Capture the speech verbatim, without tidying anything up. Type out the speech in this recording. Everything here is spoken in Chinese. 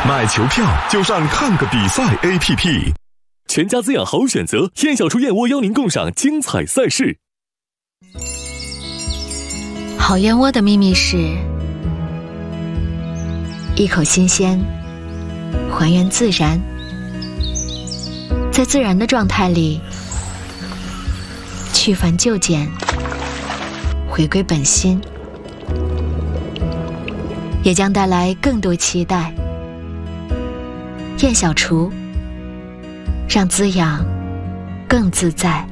买球票就上看个比赛 A P P。 全家滋养好选择，燕小厨燕窝邀您共赏精彩赛事。 好燕窝的秘密是一口新鲜，还原自然，在自然的状态里去繁就简，回归本心，也将带来更多期待。燕小厨，让滋养更自在。